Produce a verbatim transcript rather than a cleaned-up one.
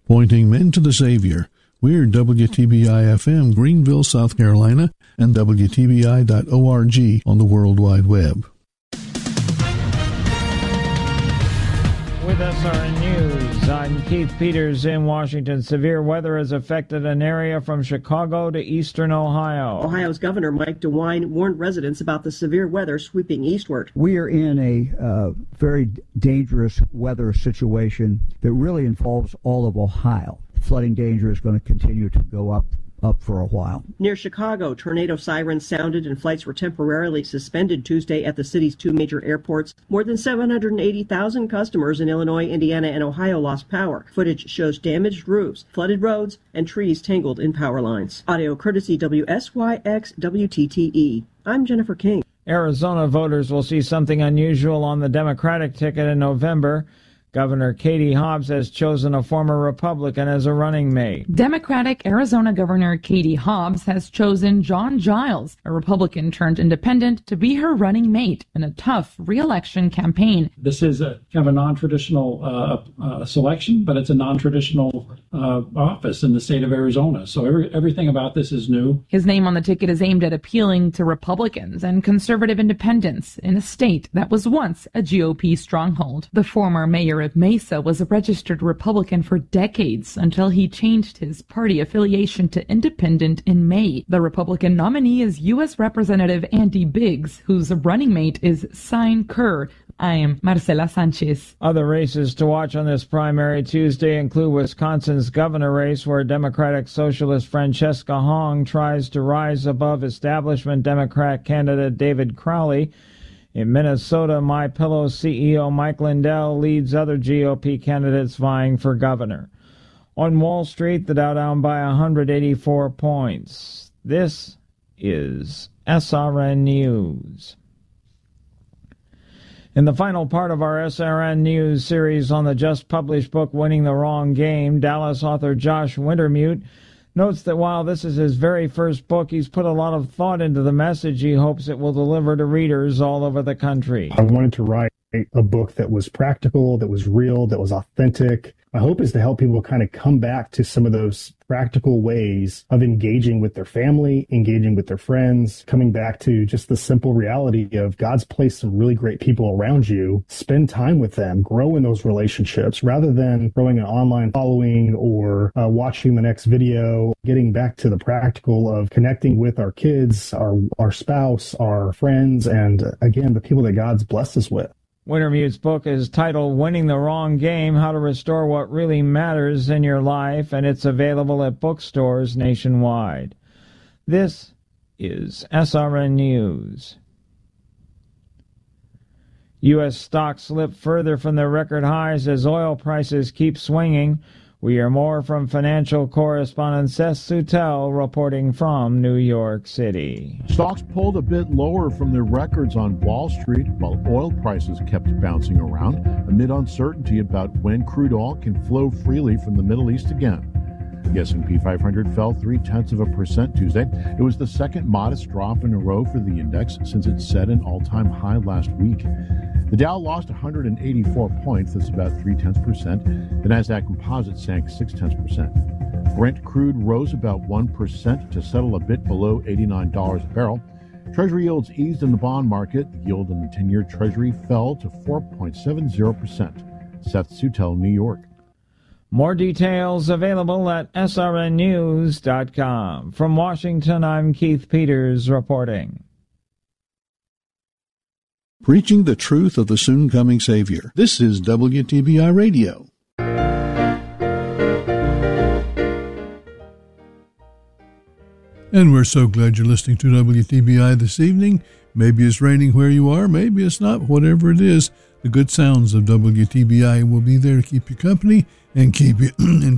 pointing men to the Savior. We're W T B I F M, Greenville, South Carolina, and W T B I dot org on the World Wide Web. With S R N News, I'm Keith Peters in Washington. Severe weather has affected an area from Chicago to eastern Ohio. Ohio's Governor Mike DeWine warned residents about the severe weather sweeping eastward. We are in a uh, very dangerous weather situation that really involves all of Ohio. Flooding danger is going to continue to go up up for a while. Near Chicago, tornado sirens sounded and flights were temporarily suspended Tuesday at the city's two major airports. More than seven hundred eighty thousand customers in Illinois, Indiana, and Ohio lost power. Footage shows damaged roofs, flooded roads, and trees tangled in power lines. Audio courtesy W S Y X W T T E. I'm Jennifer King. Arizona voters will see something unusual on the Democratic ticket in November. Governor Katie Hobbs has chosen a former Republican as a running mate. Democratic Arizona Governor Katie Hobbs has chosen John Giles, a Republican turned independent, to be her running mate in a tough re-election campaign. This is a kind of a non-traditional uh, uh, selection, but it's a non-traditional uh, office in the state of Arizona. So every, everything about this is new. His name on the ticket is aimed at appealing to Republicans and conservative independents in a state that was once a G O P stronghold. The former mayor of Mesa was a registered Republican for decades until he changed his party affiliation to independent in May. The Republican nominee is U S Representative Andy Biggs, whose running mate is Sine Kerr. I am Marcela Sanchez. Other races to watch on this primary Tuesday include Wisconsin's governor race, where Democratic Socialist Francesca Hong tries to rise above establishment Democrat candidate David Crowley. In Minnesota, MyPillow C E O Mike Lindell leads other G O P candidates vying for governor. On Wall Street, the Dow down by one hundred eighty-four points. This is S R N News. In the final part of our S R N News series on the just-published book Winning the Wrong Game, Dallas author Josh Wintermute notes that while this is his very first book, he's put a lot of thought into the message he hopes it will deliver to readers all over the country. I wanted to write a book that was practical, that was real, that was authentic. My hope is to help people kind of come back to some of those practical ways of engaging with their family, engaging with their friends, coming back to just the simple reality of God's placed some really great people around you. Spend time with them, grow in those relationships rather than growing an online following or uh, watching the next video, getting back to the practical of connecting with our kids, our, our spouse, our friends, and again, the people that God's blessed us with. Wintermute's book is titled Winning the Wrong Game, How to Restore What Really Matters in Your Life, and it's available at bookstores nationwide. This is S R N News. U S stocks slip further from their record highs as oil prices keep swinging. We hear more from financial correspondent Seth Sutel reporting from New York City. Stocks pulled a bit lower from their records on Wall Street while oil prices kept bouncing around amid uncertainty about when crude oil can flow freely from the Middle East again. The S and P five hundred fell three-tenths of a percent Tuesday. It was the second modest drop in a row for the index since it set an all-time high last week. The Dow lost one hundred eighty-four points, that's about three-tenths percent. The Nasdaq Composite sank six-tenths percent. Brent crude rose about one percent to settle a bit below eighty-nine dollars a barrel. Treasury yields eased in the bond market. The yield on the ten-year Treasury fell to four point seven zero percent. Seth Sutel, New York. More details available at S R N news dot com. From Washington, I'm Keith Peters reporting. Preaching the truth of the soon-coming Savior. This is W T B I Radio. And we're so glad you're listening to W T B I this evening. Maybe it's raining where you are, maybe it's not. Whatever it is, the good sounds of W T B I will be there to keep you company and keep you and